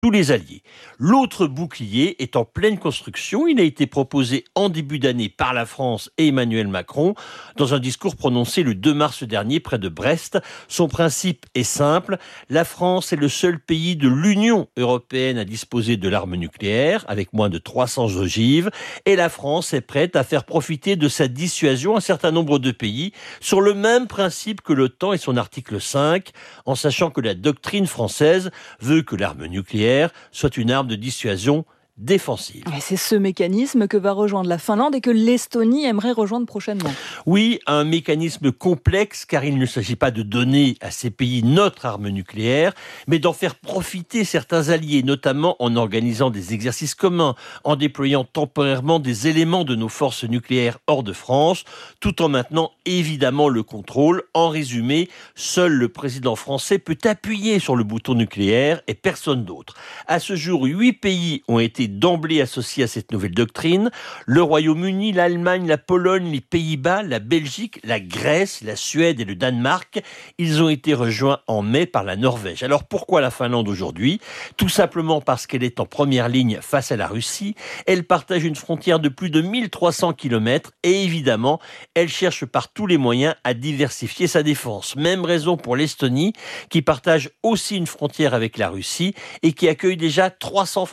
tous les alliés. L'autre bouclier est en pleine construction. Il a été proposé en début d'année par la France et Emmanuel Macron dans un discours prononcé le 2 mars dernier près de Brest. Son principe est simple. La France est le seul pays de l'Union européenne à disposer de l'arme nucléaire, avec moins de 300 ogives. Et la France est prête à faire profiter de sa dissuasion un certain nombre de pays sur le même principe que l'OTAN et son article 5, en sachant que la doctrine française veut que l'arme nucléaire soit une arme de dissuasion défensive. Et c'est ce mécanisme que va rejoindre la Finlande et que l'Estonie aimerait rejoindre prochainement. Oui, un mécanisme complexe car il ne s'agit pas de donner à ces pays notre arme nucléaire, mais d'en faire profiter certains alliés, notamment en organisant des exercices communs, en déployant temporairement des éléments de nos forces nucléaires hors de France, tout en maintenant évidemment le contrôle. En résumé, seul le président français peut appuyer sur le bouton nucléaire et personne d'autre. À ce jour, 8 pays ont été d'emblée associés à cette nouvelle doctrine. Le Royaume-Uni, l'Allemagne, la Pologne, les Pays-Bas, la Belgique, la Grèce, la Suède et le Danemark. Ils ont été rejoints en mai par la Norvège. Alors pourquoi la Finlande aujourd'hui ? Tout simplement parce qu'elle est en première ligne face à la Russie. Elle partage une frontière de plus de 1300 km et évidemment, elle cherche par tous les moyens à diversifier sa défense. Même raison pour l'Estonie qui partage aussi une frontière avec la Russie et qui accueille déjà 300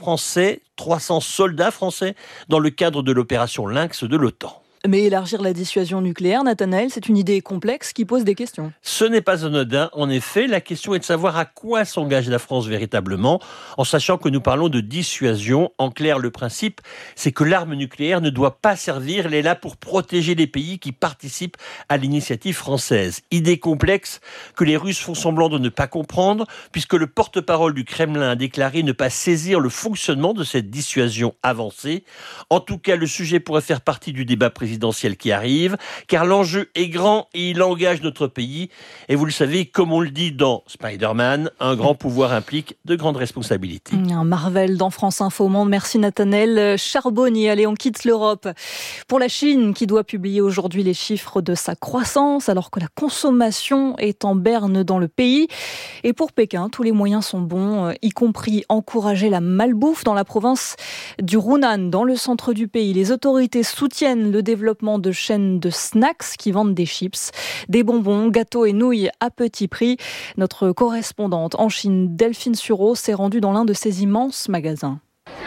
soldats français dans le cadre de l'opération Lynx de l'OTAN. Mais élargir la dissuasion nucléaire, Nathanaël, c'est une idée complexe qui pose des questions. Ce n'est pas anodin. En effet, la question est de savoir à quoi s'engage la France véritablement, en sachant que nous parlons de dissuasion. En clair, le principe, c'est que l'arme nucléaire ne doit pas servir. Elle est là pour protéger les pays qui participent à l'initiative française. Idée complexe que les Russes font semblant de ne pas comprendre, puisque le porte-parole du Kremlin a déclaré ne pas saisir le fonctionnement de cette dissuasion avancée. En tout cas, le sujet pourrait faire partie du débat présidentiel qui arrive, car l'enjeu est grand et il engage notre pays. Et vous le savez, comme on le dit dans Spider-Man, un grand pouvoir implique de grandes responsabilités. Un Marvel dans France Info Monde. Merci Nathanaël Charbonnier. Allez, on quitte l'Europe. Pour la Chine, qui doit publier aujourd'hui les chiffres de sa croissance, alors que la consommation est en berne dans le pays. Et pour Pékin, tous les moyens sont bons, y compris encourager la malbouffe dans la province du Hunan, dans le centre du pays. Les autorités soutiennent le développement de chaînes de snacks qui vendent des chips, des bonbons, gâteaux et nouilles à petit prix. Notre correspondante en Chine, Delphine Sureau, s'est rendue dans l'un de ces immenses magasins.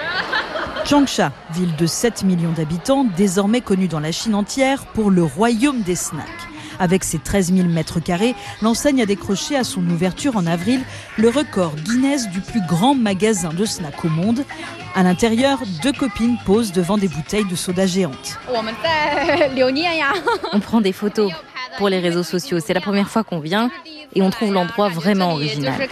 Changsha, ville de 7 millions d'habitants, désormais connue dans la Chine entière pour le royaume des snacks. Avec ses 13 000 mètres carrés, l'enseigne a décroché à son ouverture en avril le record Guinness du plus grand magasin de snacks au monde. À l'intérieur, 2 copines posent devant des bouteilles de soda géantes. On prend des photos pour les réseaux sociaux. C'est la première fois qu'on vient et on trouve l'endroit vraiment original.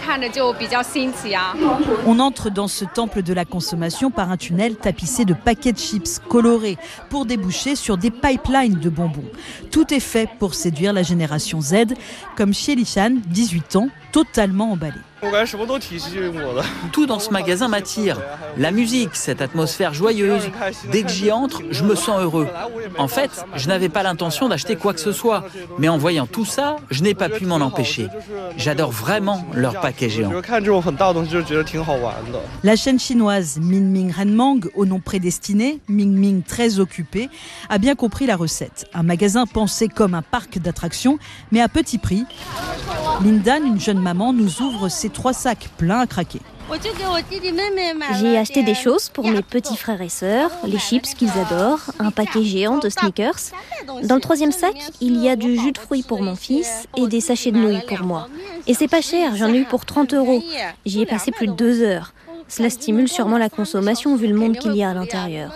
On entre dans ce temple de la consommation par un tunnel tapissé de paquets de chips colorés pour déboucher sur des pipelines de bonbons. Tout est fait pour séduire la génération Z, comme Xie Lishan, 18 ans, totalement emballé. Tout dans ce magasin m'attire. La musique, cette atmosphère joyeuse. Dès que j'y entre, je me sens heureux. En fait, je n'avais pas l'intention d'acheter quoi que ce soit. Mais en voyant tout ça, je n'ai pas pu m'en empêcher. J'adore vraiment leur paquet géant. La chaîne chinoise Mingming Renmang, au nom prédestiné, Mingming très occupé, a bien compris la recette. Un magasin pensé comme un parc d'attractions, mais à petit prix. Lindan, une jeune maman, nous ouvre ses 3 sacs pleins à craquer. J'ai acheté des choses pour mes petits frères et sœurs, les chips qu'ils adorent, un paquet géant de sneakers. Dans le 3e sac, il y a du jus de fruits pour mon fils et des sachets de nouilles pour moi. Et c'est pas cher, j'en ai eu pour 30 €. J'y ai passé plus de 2 heures. Cela stimule sûrement la consommation vu le monde qu'il y a à l'intérieur.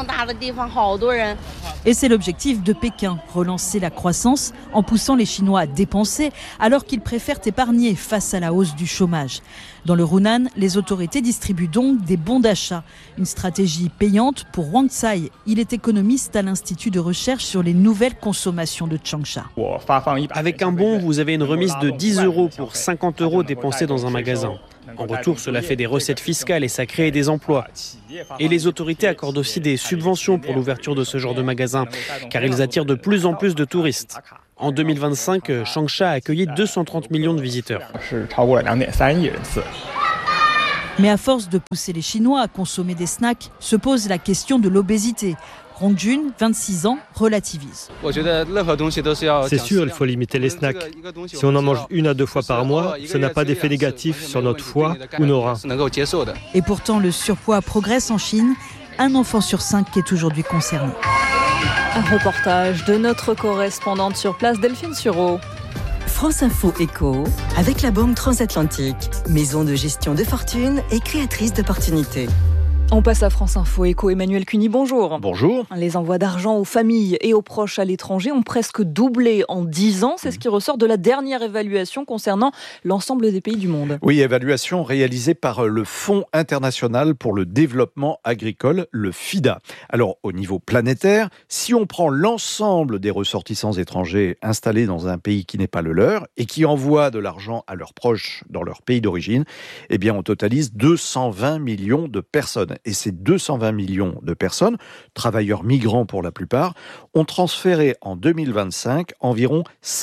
Et c'est l'objectif de Pékin, relancer la croissance en poussant les Chinois à dépenser alors qu'ils préfèrent épargner face à la hausse du chômage. Dans le Hunan, les autorités distribuent donc des bons d'achat. Une stratégie payante pour Wang Tsai. Il est économiste à l'Institut de recherche sur les nouvelles consommations de Changsha. Avec un bon, vous avez une remise de 10 € pour 50 € dépensés dans un magasin. En retour, cela fait des recettes fiscales et ça crée des emplois. Et les autorités accordent aussi des subventions pour l'ouverture de ce genre de magasins, car ils attirent de plus en plus de touristes. En 2025, Changsha a accueilli 230 millions de visiteurs. Mais à force de pousser les Chinois à consommer des snacks, se pose la question de l'obésité. Rong Jun, 26 ans, relativise. C'est sûr, il faut limiter les snacks. Si on en mange 1 à 2 fois par mois, ça n'a pas d'effet négatif sur notre foie ou nos reins. Et pourtant, le surpoids progresse en Chine. Un enfant sur 5 est aujourd'hui concerné. Un reportage de notre correspondante sur place, Delphine Sureau. France Info Éco, avec la Banque Transatlantique, maison de gestion de fortune et créatrice d'opportunités. On passe à France Info Éco. Emmanuel Cuny, bonjour. Bonjour. Les envois d'argent aux familles et aux proches à l'étranger ont presque doublé en 10 ans. C'est ce qui ressort de la dernière évaluation concernant l'ensemble des pays du monde. Oui, évaluation réalisée par le Fonds international pour le développement agricole, le FIDA. Alors, au niveau planétaire, si on prend l'ensemble des ressortissants étrangers installés dans un pays qui n'est pas le leur et qui envoient de l'argent à leurs proches dans leur pays d'origine, eh bien, on totalise 220 millions de personnes. Et ces 220 millions de personnes, travailleurs migrants pour la plupart, ont transféré en 2025 environ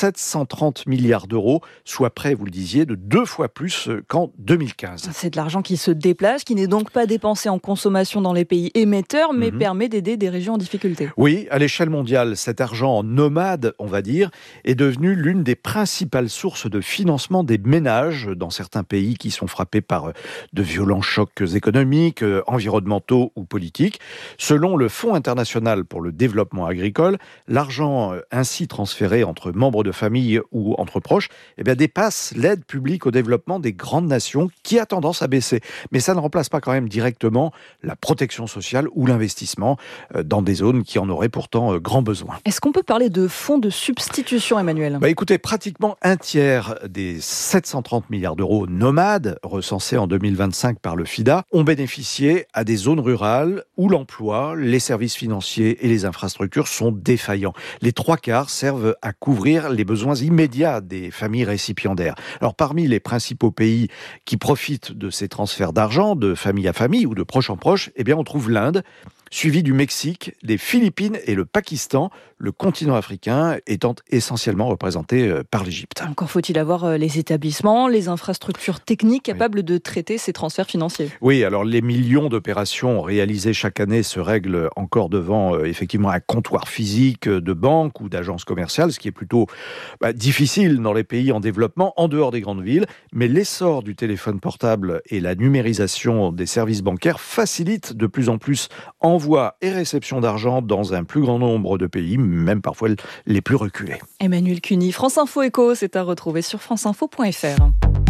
730 milliards d'euros, soit près, vous le disiez, de 2 fois plus qu'en 2015. C'est de l'argent qui se déplace, qui n'est donc pas dépensé en consommation dans les pays émetteurs, mais permet d'aider des régions en difficulté. Oui, à l'échelle mondiale, cet argent nomade, on va dire, est devenu l'une des principales sources de financement des ménages dans certains pays qui sont frappés par de violents chocs économiques, environnementaux ou politiques. Selon le Fonds international pour le développement agricole, l'argent ainsi transféré entre membres de famille ou entre proches dépasse l'aide publique au développement des grandes nations qui a tendance à baisser. Mais ça ne remplace pas quand même directement la protection sociale ou l'investissement dans des zones qui en auraient pourtant grand besoin. Est-ce qu'on peut parler de fonds de substitution, Emmanuel ? Écoutez, pratiquement un tiers des 730 milliards d'euros nomades recensés en 2025 par le FIDA ont bénéficié à des zones rurales où l'emploi, les services financiers et les infrastructures sont défaillants. Les 3/4 servent à couvrir les besoins immédiats des familles récipiendaires. Alors parmi les principaux pays qui profitent de ces transferts d'argent de famille à famille ou de proche en proche, on trouve l'Inde, suivi du Mexique, des Philippines et le Pakistan, le continent africain étant essentiellement représenté par l'Égypte. Encore faut-il avoir les établissements, les infrastructures techniques capables de traiter ces transferts financiers. Oui, alors les millions d'opérations réalisées chaque année se règlent encore devant effectivement un comptoir physique de banque ou d'agence commerciale, ce qui est plutôt difficile dans les pays en développement, en dehors des grandes villes. Mais l'essor du téléphone portable et la numérisation des services bancaires facilitent de plus en plus envoi et réception d'argent dans un plus grand nombre de pays, même parfois les plus reculés. Emmanuel Cuny, France Info Éco, c'est à retrouver sur franceinfo.fr.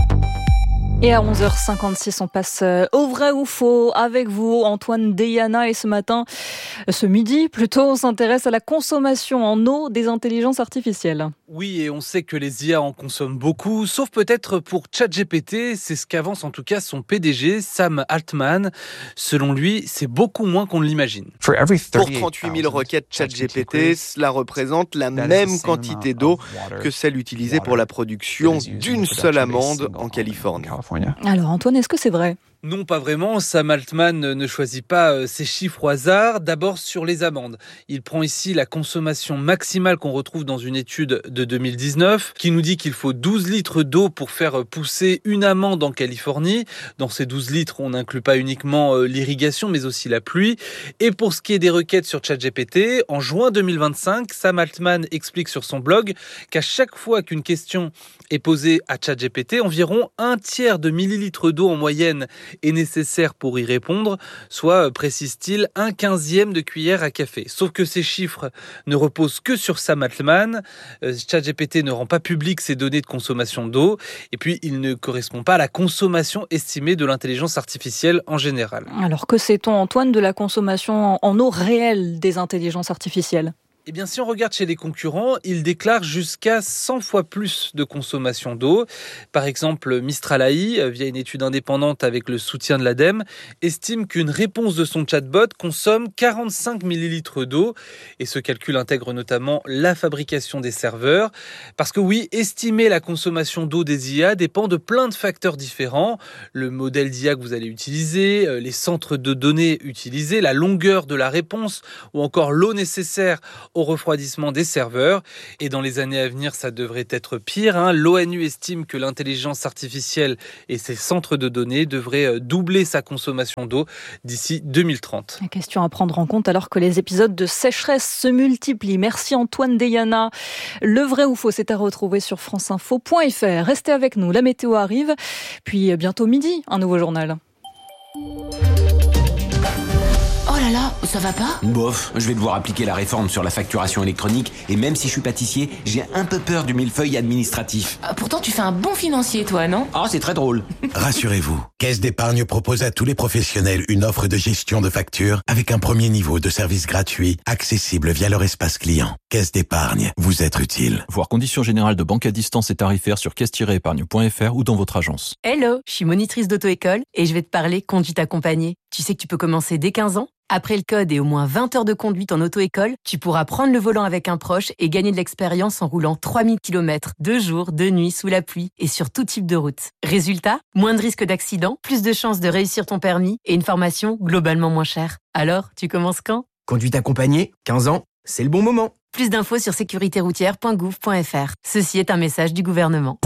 Et à 11h56, on passe au vrai ou faux avec vous, Antoine Deyana. Et ce midi, on s'intéresse à la consommation en eau des intelligences artificielles. Oui, et on sait que les IA en consomment beaucoup, sauf peut-être pour ChatGPT. C'est ce qu'avance en tout cas son PDG, Sam Altman. Selon lui, c'est beaucoup moins qu'on ne l'imagine. Pour 38 000 requêtes ChatGPT, cela représente la même quantité d'eau que celle utilisée pour la production d'une seule amande en Californie. Alors Antoine, est-ce que c'est vrai ? Non, pas vraiment. Sam Altman ne choisit pas ses chiffres au hasard. D'abord sur les amendes. Il prend ici la consommation maximale qu'on retrouve dans une étude de 2019 qui nous dit qu'il faut 12 litres d'eau pour faire pousser une amande en Californie. Dans ces 12 litres, on n'inclut pas uniquement l'irrigation, mais aussi la pluie. Et pour ce qui est des requêtes sur ChatGPT, en juin 2025, Sam Altman explique sur son blog qu'à chaque fois qu'une question est posée à ChatGPT, environ 1/3 de millilitres d'eau en moyenne est nécessaire pour y répondre, soit, précise-t-il, 1/15 de cuillère à café. Sauf que ces chiffres ne reposent que sur Sam Altman. ChatGPT ne rend pas public ses données de consommation d'eau, et puis il ne correspond pas à la consommation estimée de l'intelligence artificielle en général. Alors que sait-on, Antoine, de la consommation en eau réelle des intelligences artificielles ? Eh bien, si on regarde chez les concurrents, ils déclarent jusqu'à 100 fois plus de consommation d'eau. Par exemple, Mistral AI, via une étude indépendante avec le soutien de l'ADEME, estime qu'une réponse de son chatbot consomme 45 millilitres d'eau. Et ce calcul intègre notamment la fabrication des serveurs. Parce que oui, estimer la consommation d'eau des IA dépend de plein de facteurs différents. Le modèle d'IA que vous allez utiliser, les centres de données utilisés, la longueur de la réponse ou encore l'eau nécessaire au refroidissement des serveurs. Et dans les années à venir, ça devrait être pire. L'ONU estime que l'intelligence artificielle et ses centres de données devraient doubler sa consommation d'eau d'ici 2030. La question à prendre en compte alors que les épisodes de sécheresse se multiplient. Merci Antoine Deyana. Le vrai ou faux, c'est à retrouver sur franceinfo.fr. Restez avec nous, la météo arrive. Puis bientôt midi, un nouveau journal. Oh là là, ça va pas ? Bof, je vais devoir appliquer la réforme sur la facturation électronique et même si je suis pâtissier, j'ai un peu peur du millefeuille administratif. Pourtant, tu fais un bon financier, toi, non ? Ah, c'est très drôle. Rassurez-vous, Caisse d'épargne propose à tous les professionnels une offre de gestion de factures avec un premier niveau de service gratuit, accessible via leur espace client. Caisse d'épargne, vous être utile. Voir conditions générales de banque à distance et tarifaires sur caisse-épargne.fr ou dans votre agence. Hello, je suis monitrice d'auto-école et je vais te parler conduite accompagnée. Tu sais que tu peux commencer dès 15 ans ? Après le code et au moins 20 heures de conduite en auto-école, tu pourras prendre le volant avec un proche et gagner de l'expérience en roulant 3000 km, 2 jours, 2 nuits, sous la pluie et sur tout type de route. Résultat, moins de risques d'accident, plus de chances de réussir ton permis et une formation globalement moins chère. Alors, tu commences quand ? Conduite accompagnée, 15 ans, c'est le bon moment. Plus d'infos sur sécuritéroutière.gouv.fr. Ceci est un message du gouvernement.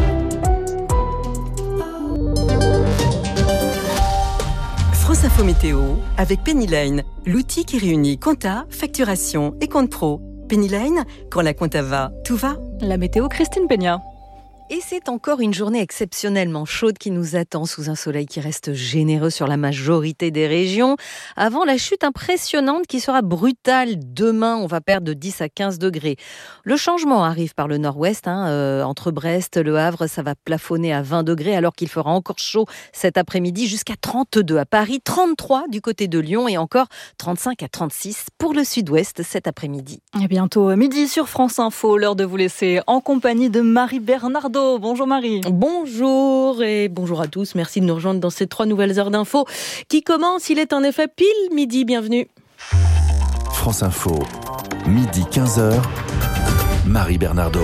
France Info Météo avec Pennyline, l'outil qui réunit compta, facturation et compte pro. Pennyline, quand la compta va, tout va. La météo, Christine Peña. Et c'est encore une journée exceptionnellement chaude qui nous attend sous un soleil qui reste généreux sur la majorité des régions. Avant la chute impressionnante qui sera brutale demain, on va perdre de 10 à 15 degrés. Le changement arrive par le nord-ouest, entre Brest, Le Havre, ça va plafonner à 20 degrés alors qu'il fera encore chaud cet après-midi jusqu'à 32 à Paris, 33 du côté de Lyon et encore 35 à 36 pour le sud-ouest cet après-midi. Et bientôt midi sur France Info, l'heure de vous laisser en compagnie de Marie Bernardo. Bonjour Marie. Bonjour et bonjour à tous. Merci de nous rejoindre dans ces 3 nouvelles heures d'infos qui commencent. Il est en effet pile midi. Bienvenue. France Info, midi 15h, Marie Bernardo.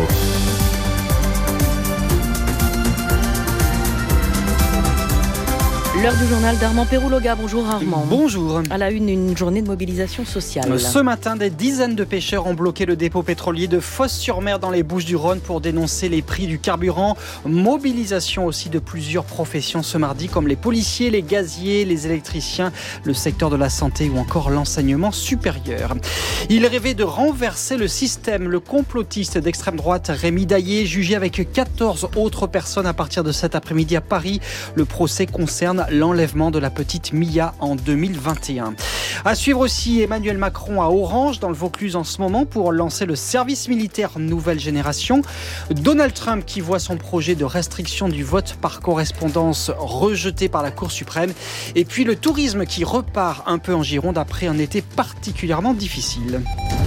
L'heure du journal d'Armand Pérouloga. Bonjour Armand. Bonjour. À la une journée de mobilisation sociale. Ce matin, des dizaines de pêcheurs ont bloqué le dépôt pétrolier de Fos-sur-Mer dans les Bouches-du-Rhône pour dénoncer les prix du carburant. Mobilisation aussi de plusieurs professions ce mardi, comme les policiers, les gaziers, les électriciens, le secteur de la santé ou encore l'enseignement supérieur. Il rêvait de renverser le système. Le complotiste d'extrême droite Rémi Daillé, jugé avec 14 autres personnes à partir de cet après-midi à Paris. Le procès concerne l'enlèvement de la petite Mia en 2021. À suivre aussi Emmanuel Macron à Orange, dans le Vaucluse en ce moment, pour lancer le service militaire nouvelle génération. Donald Trump qui voit son projet de restriction du vote par correspondance rejeté par la Cour suprême. Et puis le tourisme qui repart un peu en Gironde après un été particulièrement difficile.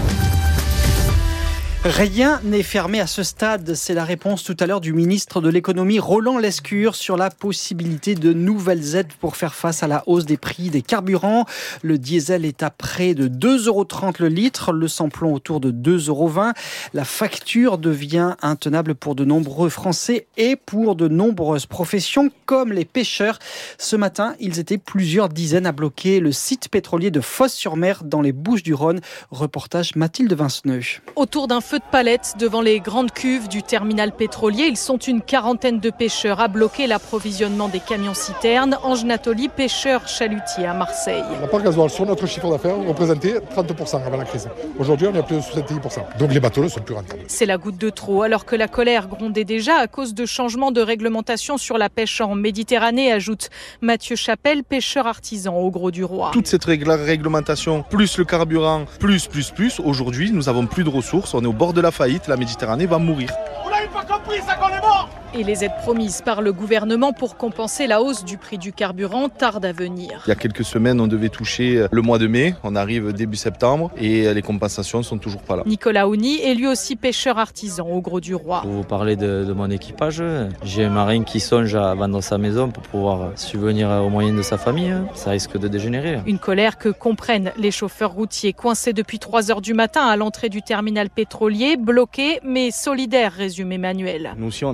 Rien n'est fermé à ce stade. C'est la réponse tout à l'heure du ministre de l'économie Roland Lescure sur la possibilité de nouvelles aides pour faire face à la hausse des prix des carburants. Le diesel est à près de 2,30 € le litre, le samplon autour de 2,20 €. La facture devient intenable pour de nombreux Français et pour de nombreuses professions comme les pêcheurs. Ce matin, ils étaient plusieurs dizaines à bloquer le site pétrolier de Fos-sur-Mer dans les Bouches-du-Rhône. Reportage Mathilde Vinceneux. Autour d'un feu de palette devant les grandes cuves du terminal pétrolier, ils sont une quarantaine de pêcheurs à bloquer l'approvisionnement des camions-citernes. Ange Nathalie, pêcheur chalutier à Marseille. L'apport gasoil sur notre chiffre d'affaires représentait 30% avant la crise. Aujourd'hui, on est à plus de 70%. Donc les bateaux ne sont plus rentables. C'est la goutte de trop, alors que la colère grondait déjà à cause de changements de réglementation sur la pêche en Méditerranée, ajoute Mathieu Chapelle, pêcheur artisan au Gros du Roi. Toute cette réglementation, plus le carburant, plus, aujourd'hui, nous n'avons plus de ressources, on est au bord de la faillite, la Méditerranée va mourir. Vous l'avez pas compris, ça qu'on est mort. Et les aides promises par le gouvernement pour compenser la hausse du prix du carburant tardent à venir. Il y a quelques semaines, on devait toucher le mois de mai, on arrive début septembre et les compensations ne sont toujours pas là. Nicolas Ouni est lui aussi pêcheur artisan au Gros du Roi. Pour vous parler de mon équipage, j'ai un marin qui songe à vendre sa maison pour pouvoir subvenir aux moyens de sa famille. Ça risque de dégénérer. Une colère que comprennent les chauffeurs routiers coincés depuis 3 heures du matin à l'entrée du terminal pétrolier, bloqués mais solidaires, résume Emmanuel. Nous aussi on en a marre.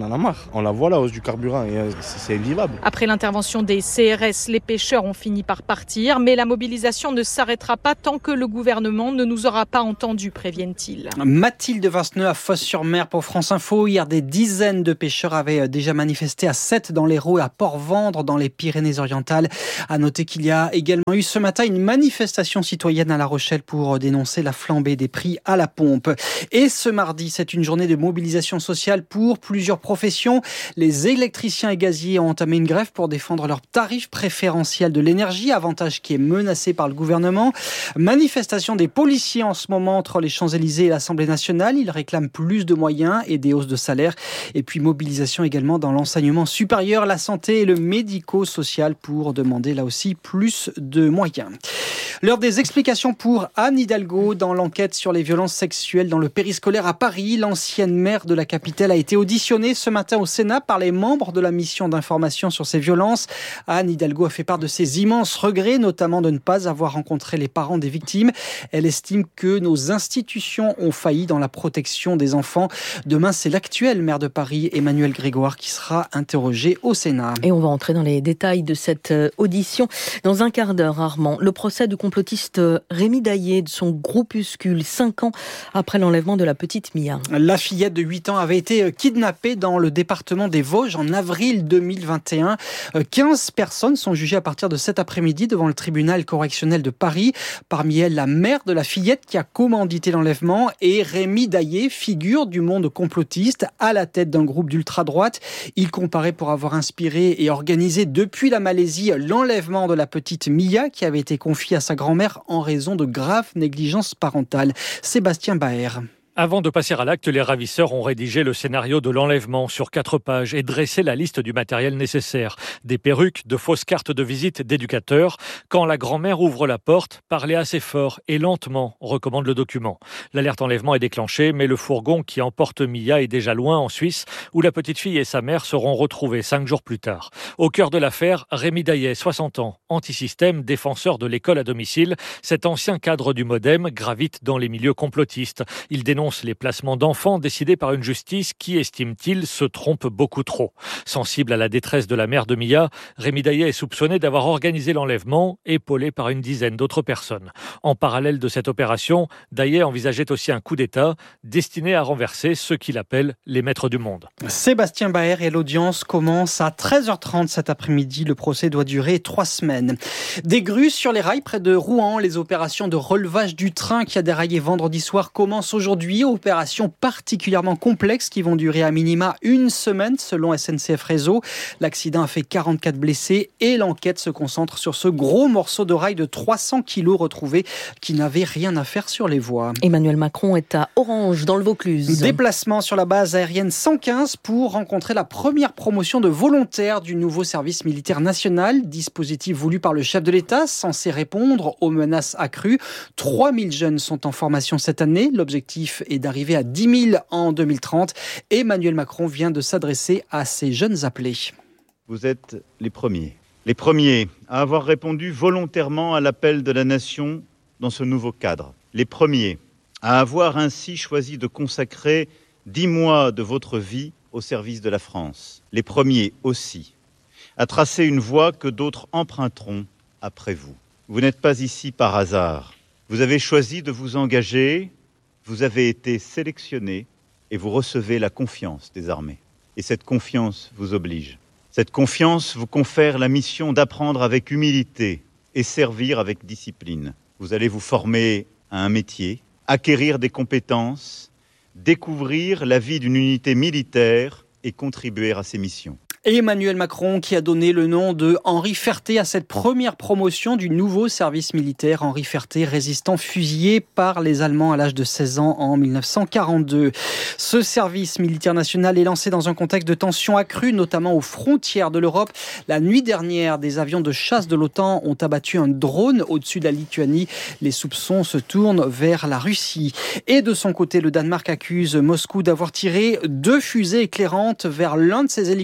On la voit la hausse du carburant et c'est invivable. Après l'intervention des CRS, les pêcheurs ont fini par partir, mais la mobilisation ne s'arrêtera pas tant que le gouvernement ne nous aura pas entendus, préviennent-ils. Mathilde Vinceneux à Fos-sur-Mer pour France Info. Hier, des dizaines de pêcheurs avaient déjà manifesté à Sète dans l'Hérault et à Port-Vendre dans les Pyrénées-Orientales. À noter qu'il y a également eu ce matin une manifestation citoyenne à La Rochelle pour dénoncer la flambée des prix à la pompe. Et ce mardi, c'est une journée de mobilisation sociale pour plusieurs professions. Les électriciens et gaziers ont entamé une grève pour défendre leur tarif préférentiel de l'énergie, avantage qui est menacé par le gouvernement. Manifestation des policiers en ce moment entre les Champs-Élysées et l'Assemblée nationale. Ils réclament plus de moyens et des hausses de salaire. Et puis mobilisation également dans l'enseignement supérieur, la santé et le médico-social pour demander là aussi plus de moyens. L'heure des explications pour Anne Hidalgo dans l'enquête sur les violences sexuelles dans le périscolaire à Paris. L'ancienne maire de la capitale a été auditionnée ce matin au Sénat par les membres de la mission d'information sur ces violences. Anne Hidalgo a fait part de ses immenses regrets, notamment de ne pas avoir rencontré les parents des victimes. Elle estime que nos institutions ont failli dans la protection des enfants. Demain, c'est l'actuel maire de Paris, Emmanuel Grégoire, qui sera interrogé au Sénat. Et on va entrer dans les détails de cette audition dans un quart d'heure, Armand. Le procès du complotiste Rémi Daillé de son groupuscule, 5 ans après l'enlèvement de la petite Mia. La fillette de 8 ans avait été kidnappée dans le département des Vosges en avril 2021. 15 personnes sont jugées à partir de cet après-midi devant le tribunal correctionnel de Paris. Parmi elles, la mère de la fillette qui a commandité l'enlèvement et Rémi Daillé, figure du monde complotiste, à la tête d'un groupe d'ultra-droite. Il comparaît pour avoir inspiré et organisé depuis la Malaisie l'enlèvement de la petite Mia qui avait été confiée à sa grand-mère en raison de graves négligences parentales. Sébastien Baer. Avant de passer à l'acte, les ravisseurs ont rédigé le scénario de l'enlèvement sur 4 pages et dressé la liste du matériel nécessaire. Des perruques, de fausses cartes de visite d'éducateurs. Quand la grand-mère ouvre la porte, parlez assez fort et lentement, recommande le document. L'alerte enlèvement est déclenchée, mais le fourgon qui emporte Mia est déjà loin en Suisse, où la petite fille et sa mère seront retrouvées 5 jours plus tard. Au cœur de l'affaire, Rémi Daillé, 60 ans, anti-système, défenseur de l'école à domicile. Cet ancien cadre du Modem gravite dans les milieux complotistes. Il dénonce les placements d'enfants décidés par une justice qui, estime-t-il, se trompe beaucoup trop. Sensible à la détresse de la mère de Mia, Rémi Daillé est soupçonné d'avoir organisé l'enlèvement, épaulé par une dizaine d'autres personnes. En parallèle de cette opération, Daillé envisageait aussi un coup d'État destiné à renverser ceux qu'il appelle les maîtres du monde. Sébastien Baer et l'audience commence à 13h30 cet après-midi. Le procès doit durer 3 semaines. Des grues sur les rails près de Rouen. Les opérations de relevage du train qui a déraillé vendredi soir commencent aujourd'hui. Opérations particulièrement complexes qui vont durer à minima 1 semaine selon SNCF Réseau. L'accident a fait 44 blessés et l'enquête se concentre sur ce gros morceau de rail de 300 kilos retrouvé qui n'avait rien à faire sur les voies. Emmanuel Macron est à Orange dans le Vaucluse. Déplacement sur la base aérienne 115 pour rencontrer la première promotion de volontaires du nouveau service militaire national, dispositif voulu par le chef de l'État censé répondre aux menaces accrues. 3000 jeunes sont en formation cette année. L'objectif est d'arriver à 10 000 en 2030. Emmanuel Macron vient de s'adresser à ces jeunes appelés. Vous êtes les premiers à avoir répondu volontairement à l'appel de la nation dans ce nouveau cadre. Les premiers à avoir ainsi choisi de consacrer 10 mois de votre vie au service de la France. Les premiers aussi à tracer une voie que d'autres emprunteront après vous. Vous n'êtes pas ici par hasard. Vous avez choisi de vous engager. Vous avez été sélectionné et vous recevez la confiance des armées. Et cette confiance vous oblige. Cette confiance vous confère la mission d'apprendre avec humilité et servir avec discipline. Vous allez vous former à un métier, acquérir des compétences, découvrir la vie d'une unité militaire et contribuer à ses missions. Emmanuel Macron qui a donné le nom de Henri Ferté à cette première promotion du nouveau service militaire. Henri Ferté, résistant fusillé par les Allemands à l'âge de 16 ans en 1942. Ce service militaire national est lancé dans un contexte de tensions accrues, notamment aux frontières de l'Europe. La nuit dernière, des avions de chasse de l'OTAN ont abattu un drone au-dessus de la Lituanie. Les soupçons se tournent vers la Russie. Et de son côté, le Danemark accuse Moscou d'avoir tiré 2 fusées éclairantes vers l'un de ses hélicoptères au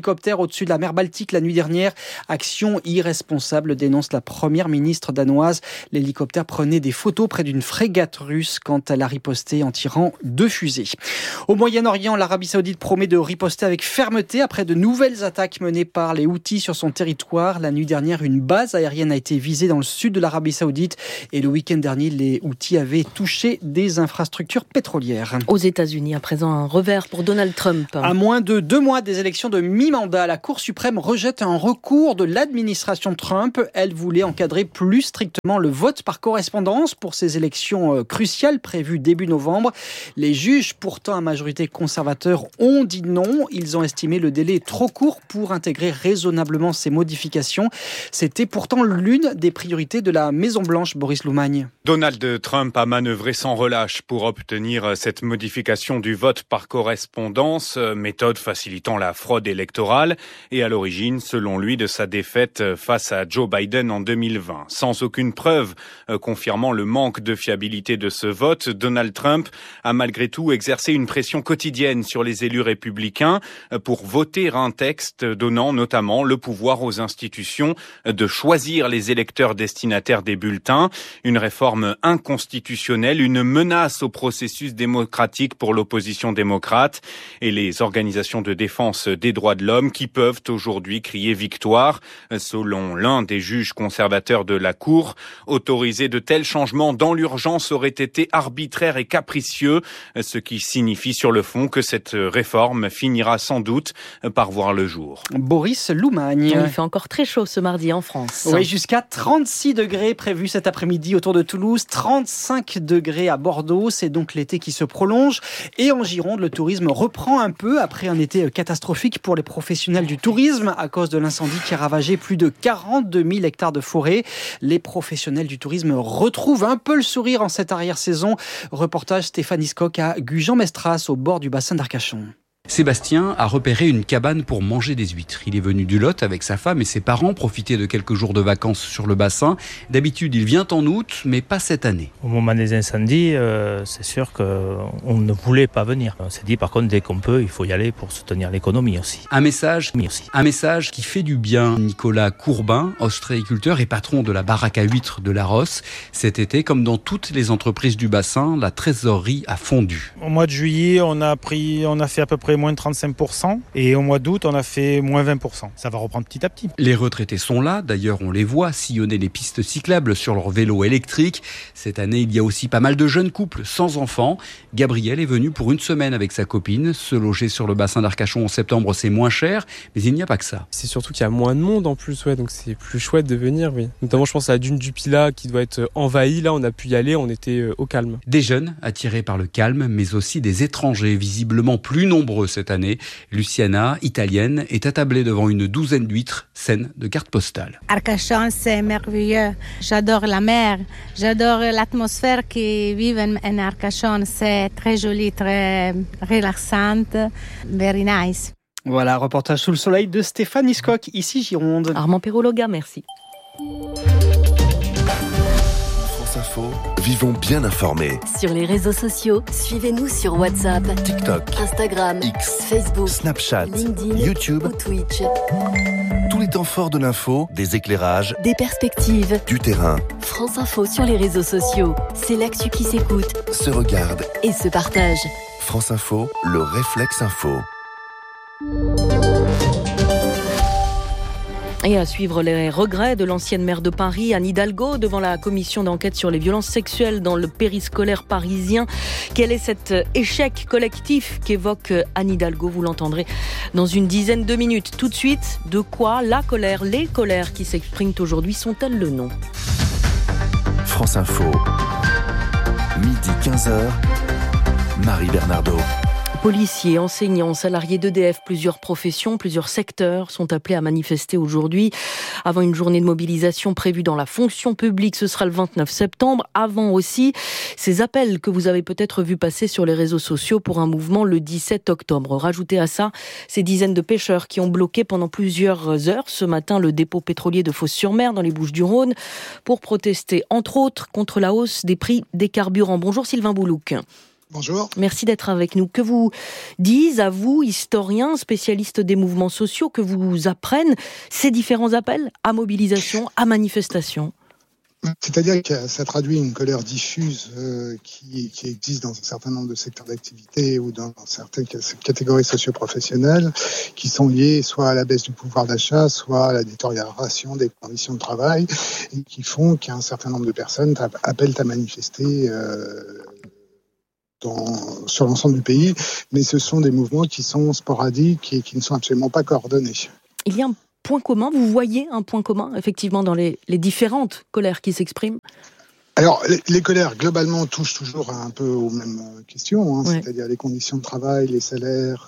au-dessus de la mer Baltique la nuit dernière. Action irresponsable, dénonce la première ministre danoise. L'hélicoptère prenait des photos près d'une frégate russe quand elle a riposté en tirant 2 fusées. Au Moyen-Orient, l'Arabie Saoudite promet de riposter avec fermeté après de nouvelles attaques menées par les Houthis sur son territoire. La nuit dernière, une base aérienne a été visée dans le sud de l'Arabie Saoudite et le week-end dernier, les Houthis avaient touché des infrastructures pétrolières. Aux États-Unis, à présent, un revers pour Donald Trump. À moins de 2 mois des élections de mi-mandat, la Cour suprême rejette un recours de l'administration Trump. Elle voulait encadrer plus strictement le vote par correspondance pour ces élections cruciales prévues début novembre. Les juges, pourtant à majorité conservateur, ont dit non. Ils ont estimé le délai trop court pour intégrer raisonnablement ces modifications. C'était pourtant l'une des priorités de la Maison-Blanche, Boris Loumagne. Donald Trump a manœuvré sans relâche pour obtenir cette modification du vote par correspondance, méthode facilitant la fraude électorale et à l'origine, selon lui, de sa défaite face à Joe Biden en 2020. Sans aucune preuve confirmant le manque de fiabilité de ce vote, Donald Trump a malgré tout exercé une pression quotidienne sur les élus républicains pour voter un texte donnant notamment le pouvoir aux institutions de choisir les électeurs destinataires des bulletins. Une réforme inconstitutionnelle, une menace au processus démocratique pour l'opposition démocrate et les organisations de défense des droits de l'homme qui peuvent aujourd'hui crier victoire. Selon l'un des juges conservateurs de la Cour, autoriser de tels changements dans l'urgence aurait été arbitraire et capricieux, ce qui signifie sur le fond que cette réforme finira sans doute par voir le jour. Boris Loumagne. Il fait encore très chaud ce mardi en France. Oui, jusqu'à 36 degrés prévus cet après-midi autour de Toulouse, 35 degrés à Bordeaux. C'est donc l'été qui se prolonge. Et en Gironde, le tourisme reprend un peu après un été catastrophique pour les professionnels du tourisme à cause de l'incendie qui a ravagé plus de 42 000 hectares de forêt. Les professionnels du tourisme retrouvent un peu le sourire en cette arrière-saison. Reportage Stéphane Iscoc à Gujan-Mestras au bord du bassin d'Arcachon. Sébastien a repéré une cabane pour manger des huîtres. Il est venu du Lot avec sa femme et ses parents profiter de quelques jours de vacances sur le bassin. D'habitude, il vient en août, mais pas cette année. Au moment des incendies, c'est sûr qu'on ne voulait pas venir. On s'est dit, par contre, dès qu'on peut, il faut y aller pour soutenir l'économie aussi. Un message qui fait du bien. Nicolas Courbin, ostréiculteur et patron de la baraque à huîtres de La Rosse. Cet été, comme dans toutes les entreprises du bassin, la trésorerie a fondu. Au mois de juillet, on a fait à peu près moins de 35% et au mois d'août on a fait moins 20%. Ça va reprendre petit à petit. Les retraités sont là, d'ailleurs on les voit sillonner les pistes cyclables sur leur vélo électrique. Cette année il y a aussi pas mal de jeunes couples sans enfants. Gabriel est venu pour une semaine avec sa copine. Se loger sur le bassin d'Arcachon en septembre c'est moins cher, mais il n'y a pas que ça. C'est surtout qu'il y a moins de monde en plus, donc c'est plus chouette de venir, oui. Notamment je pense à la dune du Pilat qui doit être envahie, là on a pu y aller, on était au calme. Des jeunes attirés par le calme, mais aussi des étrangers visiblement plus nombreux cette année. Luciana, italienne, est attablée devant une douzaine d'huîtres, scène de carte postale. Arcachon, c'est merveilleux. J'adore la mer. J'adore l'atmosphère qui vit en Arcachon. C'est très joli, très relaxante. Very nice. Voilà, reportage sous le soleil de Stéphane Iscoc, ici Gironde. Armand Perrologa, merci. Info, vivons bien informés. Sur les réseaux sociaux, suivez-nous sur WhatsApp, TikTok, Instagram, X, Facebook, Snapchat, LinkedIn, YouTube ou Twitch. Tous les temps forts de l'info, des éclairages, des perspectives, du terrain. France Info sur les réseaux sociaux, c'est l'actu qui s'écoute, se regarde et se partage. France Info, le réflexe info. Et à suivre les regrets de l'ancienne maire de Paris, Anne Hidalgo, devant la commission d'enquête sur les violences sexuelles dans le périscolaire parisien. Quel est cet échec collectif qu'évoque Anne Hidalgo? Vous l'entendrez dans une dizaine de minutes. Tout de suite, de quoi les colères qui s'expriment aujourd'hui sont-elles le nom? France Info, midi 15h, Marie Bernardo. Policiers, enseignants, salariés d'EDF, plusieurs professions, plusieurs secteurs sont appelés à manifester aujourd'hui avant une journée de mobilisation prévue dans la fonction publique. Ce sera le 29 septembre. Avant aussi, ces appels que vous avez peut-être vu passer sur les réseaux sociaux pour un mouvement le 17 octobre. Rajoutez à ça ces dizaines de pêcheurs qui ont bloqué pendant plusieurs heures ce matin le dépôt pétrolier de Fos-sur-Mer dans les Bouches-du-Rhône pour protester, entre autres, contre la hausse des prix des carburants. Bonjour Sylvain Boulouk. Bonjour. Merci d'être avec nous. Que vous disent à vous, historiens, spécialistes des mouvements sociaux, que vous apprennent ces différents appels à mobilisation, à manifestation? C'est-à-dire que ça traduit une colère diffuse qui existe dans un certain nombre de secteurs d'activité ou dans certaines catégories socio-professionnelles qui sont liées soit à la baisse du pouvoir d'achat, soit à la détérioration des conditions de travail et qui font qu'un certain nombre de personnes appellent à manifester sur l'ensemble du pays, mais ce sont des mouvements qui sont sporadiques et qui ne sont absolument pas coordonnés. Il y a un point commun, vous voyez un point commun, effectivement, dans les différentes colères qui s'expriment? Alors, les colères, globalement, touchent toujours un peu aux mêmes questions, Ouais. c'est-à-dire les conditions de travail, les salaires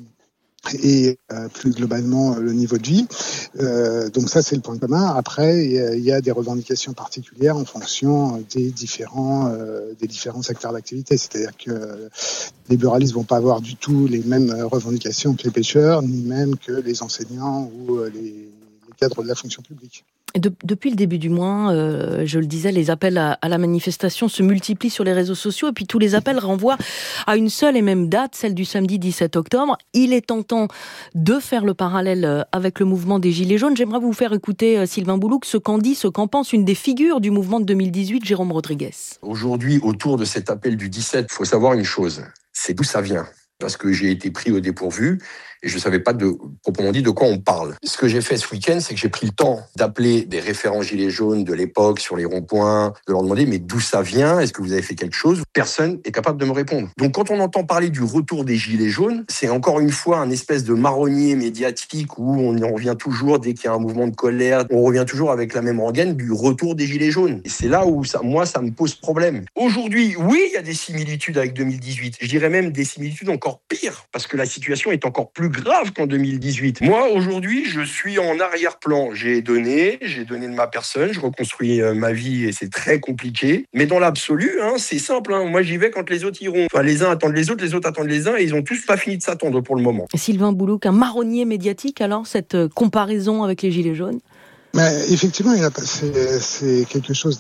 et plus globalement le niveau de vie. Donc ça, c'est le point commun. Après, il y a des revendications particulières en fonction des différents secteurs d'activité. C'est-à-dire que les buralistes vont pas avoir du tout les mêmes revendications que les pêcheurs, ni même que les enseignants ou les cadres de la fonction publique. Depuis le début du mois, je le disais, les appels à la manifestation se multiplient sur les réseaux sociaux et puis tous les appels renvoient à une seule et même date, celle du samedi 17 octobre. Il est tentant de faire le parallèle avec le mouvement des Gilets jaunes. J'aimerais vous faire écouter, Sylvain Boulouc, ce qu'en dit, ce qu'en pense une des figures du mouvement de 2018, Jérôme Rodriguez. Aujourd'hui, autour de cet appel du 17, il faut savoir une chose, c'est d'où ça vient. Parce que j'ai été pris au dépourvu et je ne savais pas proprement dit de quoi on parle. Ce que j'ai fait ce week-end, c'est que j'ai pris le temps d'appeler des référents Gilets jaunes de l'époque sur les ronds-points, de leur demander mais d'où ça vient, est-ce que vous avez fait quelque chose? Personne n'est capable de me répondre. Donc quand on entend parler du retour des Gilets jaunes, c'est encore une fois un espèce de marronnier médiatique où on en revient toujours, dès qu'il y a un mouvement de colère, on revient toujours avec la même rengaine du retour des Gilets jaunes. Et c'est là où ça me pose problème. Aujourd'hui, oui, il y a des similitudes avec 2018. Je dirais même des similitudes encore pires, parce que la situation est encore plus grave qu'en 2018. Moi, aujourd'hui, je suis en arrière-plan. J'ai donné de ma personne, je reconstruis ma vie et c'est très compliqué. Mais dans l'absolu, c'est simple. Moi, j'y vais quand les autres iront. Enfin, les uns attendent les autres attendent les uns et ils n'ont tous pas fini de s'attendre pour le moment. Sylvain Boulouc, un marronnier médiatique alors, cette comparaison avec les Gilets jaunes? Mais effectivement, c'est quelque chose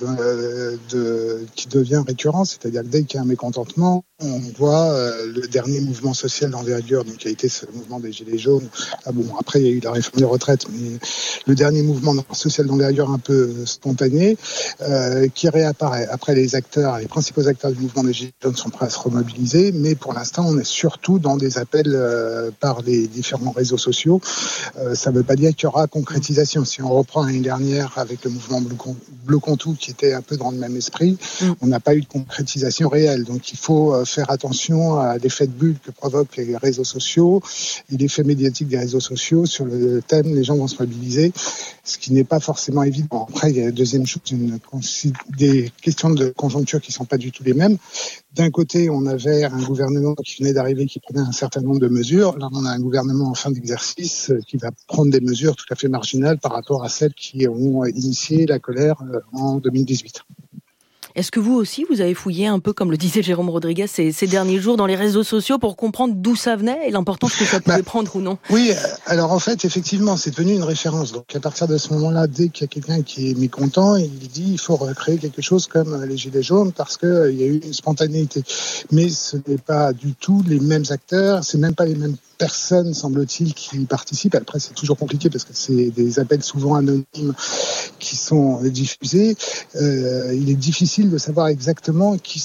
qui devient récurrent, c'est-à-dire que dès qu'il y a un mécontentement, on voit le dernier mouvement social d'envergure, donc qui a été ce mouvement des Gilets jaunes. Après il y a eu la réforme des retraites, mais le dernier mouvement social d'envergure un peu spontané, qui réapparaît. Après les principaux acteurs du mouvement des Gilets jaunes sont prêts à se remobiliser, mais pour l'instant, on est surtout dans des appels par les différents réseaux sociaux. Ça ne veut pas dire qu'il y aura concrétisation. Si on reprend l'année dernière avec le mouvement Bleu Contou qui était un peu dans le même esprit, on n'a pas eu de concrétisation réelle. Donc il faut faire attention à l'effet de bulle que provoquent les réseaux sociaux et l'effet médiatique des réseaux sociaux sur le thème. Les gens vont se mobiliser, ce qui n'est pas forcément évident. Après, il y a la deuxième chose, des questions de conjoncture qui ne sont pas du tout les mêmes. D'un côté, on avait un gouvernement qui venait d'arriver, qui prenait un certain nombre de mesures. Là, on a un gouvernement en fin d'exercice qui va prendre des mesures tout à fait marginales par rapport à celles qui ont initié la colère en 2018. Est-ce que vous aussi, vous avez fouillé un peu, comme le disait Jérôme Rodriguez, ces derniers jours dans les réseaux sociaux pour comprendre d'où ça venait et l'importance que ça pouvait prendre ou non? Oui, alors en fait, effectivement, c'est devenu une référence. Donc à partir de ce moment-là, dès qu'il y a quelqu'un qui est mécontent, il dit il faut recréer quelque chose comme les Gilets jaunes parce qu'il y a eu une spontanéité. Mais ce n'est pas du tout les mêmes acteurs, c'est même pas les mêmes personnes, semble-t-il, qui participent. Après, c'est toujours compliqué parce que c'est des appels souvent anonymes qui sont diffusés. Il est difficile de savoir exactement qui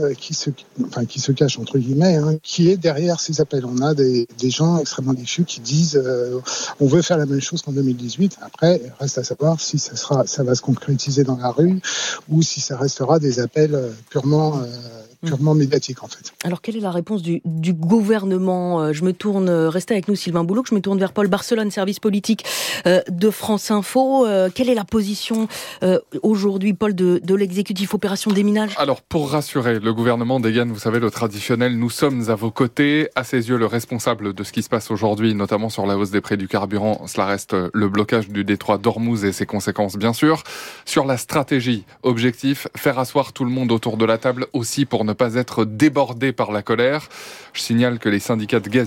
se cachent entre guillemets, qui est derrière ces appels. On a des gens extrêmement diffus qui disent on veut faire la même chose qu'en 2018. Après, il reste à savoir si ça va se concrétiser dans la rue ou si ça restera des appels purement médiatiques en fait. Alors quelle est la réponse du gouvernement? Je me tourne, restez avec nous Sylvain Boulouc, je me tourne vers Paul Barcelone, service politique de France Info. Quelle est la position aujourd'hui, Paul, de l'exécutif opération déminage? Alors pour rassurer, le gouvernement dégaine, vous savez, le traditionnel « nous sommes à vos côtés ». À ses yeux, le responsable de ce qui se passe aujourd'hui, notamment sur la hausse des prix du carburant, cela reste le blocage du détroit d'Ormuz et ses conséquences bien sûr. Sur la stratégie, objectif, faire asseoir tout le monde autour de la table aussi pour ne pas être débordé par la colère. Je signale que les syndicats de gaziers et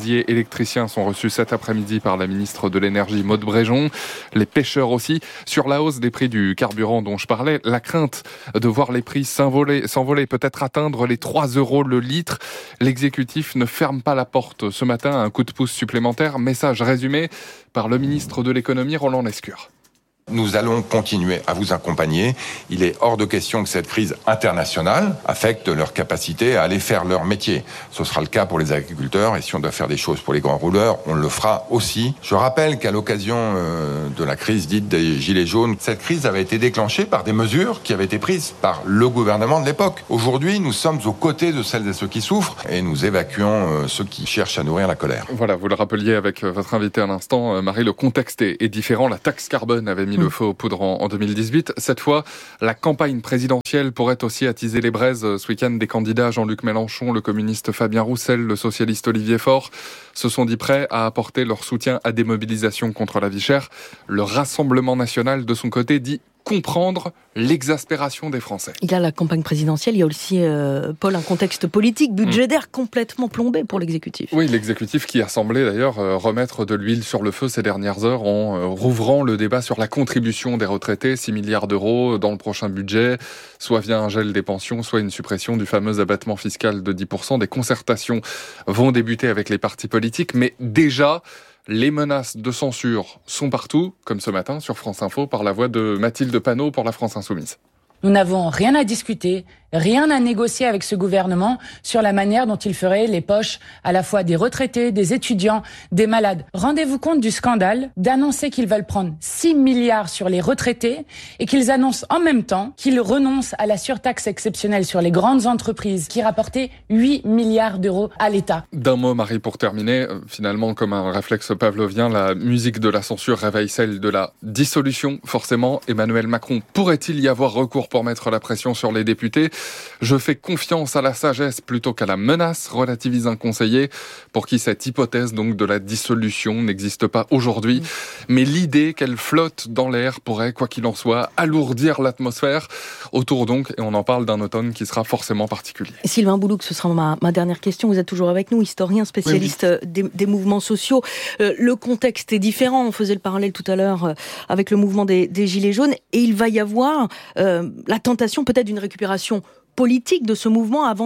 électriciens sont reçus cet après-midi par la ministre de l'Énergie, Maud Bréjon. Les pêcheurs aussi. Sur la hausse des prix du carburant dont je parlais, la crainte de voir les prix s'envoler, peut-être atteindre les 3 € le litre. L'exécutif ne ferme pas la porte ce matin à un coup de pouce supplémentaire. Message résumé par le ministre de l'Économie, Roland Lescure. Nous allons continuer à vous accompagner. Il est hors de question que cette crise internationale affecte leur capacité à aller faire leur métier. Ce sera le cas pour les agriculteurs et si on doit faire des choses pour les grands rouleurs, on le fera aussi. Je rappelle qu'à l'occasion de la crise dite des Gilets jaunes, cette crise avait été déclenchée par des mesures qui avaient été prises par le gouvernement de l'époque. Aujourd'hui, nous sommes aux côtés de celles et ceux qui souffrent et nous évacuons ceux qui cherchent à nourrir la colère. Voilà, vous le rappeliez avec votre invité à l'instant, Marie, le contexte est différent. La taxe carbone avait mis le feu aux poudres en 2018. Cette fois, la campagne présidentielle pourrait aussi attiser les braises. Ce week-end, des candidats, Jean-Luc Mélenchon, le communiste Fabien Roussel, le socialiste Olivier Faure, se sont dit prêts à apporter leur soutien à des mobilisations contre la vie chère. Le Rassemblement national, de son côté, dit comprendre l'exaspération des Français. Il y a la campagne présidentielle, il y a aussi, Paul, un contexte politique, budgétaire complètement plombé pour l'exécutif. Oui, l'exécutif qui a semblé d'ailleurs remettre de l'huile sur le feu ces dernières heures en rouvrant le débat sur la contribution des retraités, 6 milliards d'euros dans le prochain budget, soit via un gel des pensions, soit une suppression du fameux abattement fiscal de 10%. Des concertations vont débuter avec les partis politiques, mais déjà, les menaces de censure sont partout, comme ce matin sur France Info, par la voix de Mathilde Panot pour la France Insoumise. Nous n'avons rien à discuter, rien à négocier avec ce gouvernement sur la manière dont il ferait les poches à la fois des retraités, des étudiants, des malades. Rendez-vous compte du scandale d'annoncer qu'ils veulent prendre 6 milliards sur les retraités et qu'ils annoncent en même temps qu'ils renoncent à la surtaxe exceptionnelle sur les grandes entreprises qui rapportait 8 milliards d'euros à l'État. D'un mot, Marie, pour terminer, finalement, comme un réflexe pavlovien, la musique de la censure réveille celle de la dissolution. Forcément, Emmanuel Macron, pourrait-il y avoir recours pour mettre la pression sur les députés? Je fais confiance à la sagesse plutôt qu'à la menace, relativise un conseiller pour qui cette hypothèse donc de la dissolution n'existe pas aujourd'hui. Mais l'idée qu'elle flotte dans l'air pourrait, quoi qu'il en soit, alourdir l'atmosphère autour donc, et on en parle d'un automne qui sera forcément particulier. Sylvain Boulouc, ce sera ma dernière question. Vous êtes toujours avec nous, historien, spécialiste des mouvements sociaux. Le contexte est différent. On faisait le parallèle tout à l'heure avec le mouvement des Gilets jaunes. Et il va y avoir la tentation peut-être d'une récupération politique de ce mouvement avant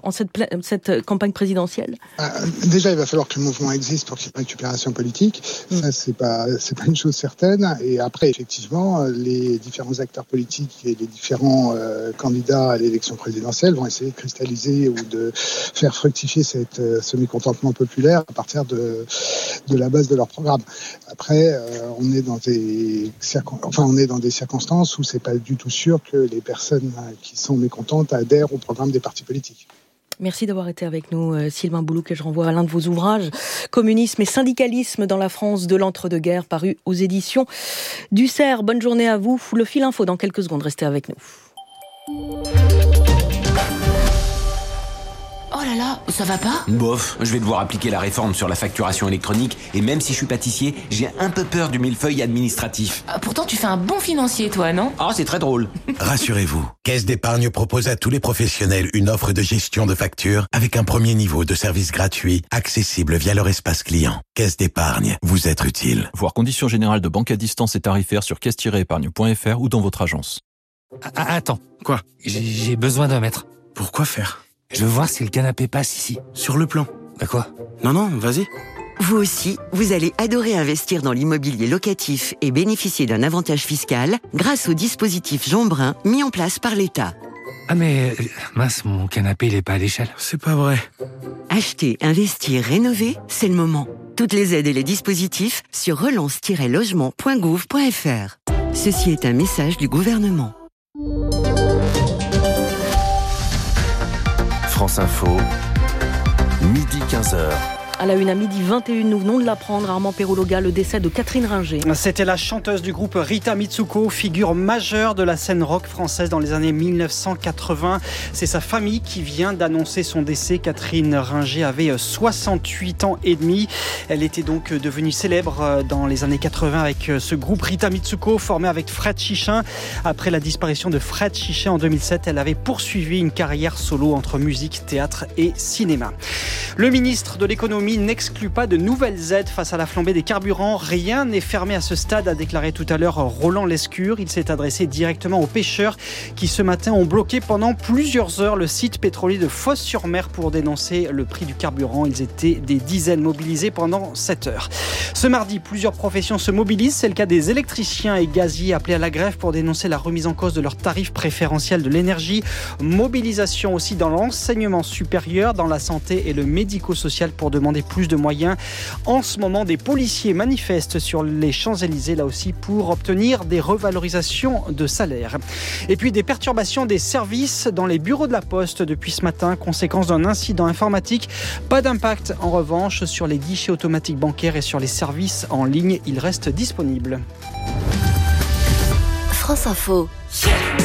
cette campagne présidentielle? Déjà, il va falloir que le mouvement existe pour qu'il y ait une récupération politique. Ça, c'est pas une chose certaine. Et après, effectivement, les différents acteurs politiques et les différents candidats à l'élection présidentielle vont essayer de cristalliser ou de faire fructifier ce mécontentement populaire à partir de la base de leur programme. Après, on est dans des circonstances où c'est pas du tout sûr que les personnes qui sont mécontentes adhèrent au programme des partis politiques. Merci d'avoir été avec nous, Sylvain Boulouc, et je renvoie à l'un de vos ouvrages, Communisme et syndicalisme dans la France de l'entre-deux-guerres, paru aux éditions du Cerf. Bonne journée à vous. Le fil info dans quelques secondes. Restez avec nous. Oh là là, ça va pas? Bof, je vais devoir appliquer la réforme sur la facturation électronique et même si je suis pâtissier, j'ai un peu peur du millefeuille administratif. Pourtant, tu fais un bon financier, toi, non? Oh, c'est très drôle. Rassurez-vous, Caisse d'épargne propose à tous les professionnels une offre de gestion de factures avec un premier niveau de service gratuit, accessible via leur espace client. Caisse d'épargne, vous être utile. Voir conditions générales de banque à distance et tarifaires sur caisse-épargne.fr ou dans votre agence. Attends, quoi? J'ai besoin d'un mètre. Pourquoi faire? Je veux voir si le canapé passe ici. Sur le plan. Bah quoi? Non, vas-y. Vous aussi, vous allez adorer investir dans l'immobilier locatif et bénéficier d'un avantage fiscal grâce au dispositif Jean Brun mis en place par l'État. Ah mais, mince, mon canapé il est pas à l'échelle. C'est pas vrai. Acheter, investir, rénover, c'est le moment. Toutes les aides et les dispositifs sur relance-logement.gouv.fr. Ceci est un message du gouvernement. France Info, midi 15h. À la une à midi 21, nous venons de l'apprendre, Armand Perologa, le décès de Catherine Ringer. C'était la chanteuse du groupe Rita Mitsuko, figure majeure de la scène rock française dans les années 1980. C'est sa famille qui vient d'annoncer son décès. Catherine Ringer avait 68 ans et demi. Elle était donc devenue célèbre dans les années 80 avec ce groupe Rita Mitsuko, formé avec Fred Chichin. Après la disparition de Fred Chichin en 2007, elle avait poursuivi une carrière solo entre musique, théâtre et cinéma. Le ministre de l'économie l'économie n'exclut pas de nouvelles aides face à la flambée des carburants. Rien n'est fermé à ce stade, a déclaré tout à l'heure Roland Lescure. Il s'est adressé directement aux pêcheurs qui ce matin ont bloqué pendant plusieurs heures le site pétrolier de Fos-sur-Mer pour dénoncer le prix du carburant. Ils étaient des dizaines mobilisés pendant 7 heures. Ce mardi, plusieurs professions se mobilisent. C'est le cas des électriciens et gaziers appelés à la grève pour dénoncer la remise en cause de leurs tarifs préférentiels de l'énergie. Mobilisation aussi dans l'enseignement supérieur, dans la santé et le médico-social pour demander plus de moyens. En ce moment, des policiers manifestent sur les Champs-Élysées, là aussi, pour obtenir des revalorisations de salaire. Et puis des perturbations des services dans les bureaux de la Poste depuis ce matin, conséquence d'un incident informatique. Pas d'impact en revanche sur les guichets automatiques bancaires et sur les services en ligne. Ils restent disponibles. France Info.